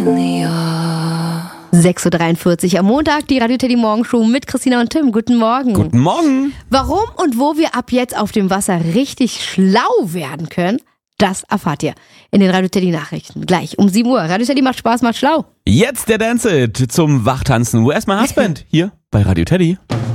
6:43 Uhr am Montag, die Radio Teddy Morgenshow mit Christina und Tim. Guten Morgen. Guten Morgen. Warum und wo wir ab jetzt auf dem Wasser richtig schlau werden können, das erfahrt ihr in den Radio Teddy Nachrichten. Gleich um 7 Uhr. Radio Teddy macht Spaß, macht schlau. Jetzt der Dance-It zum Wachtanzen. Wo erstmal Husband hier bei Radio Teddy.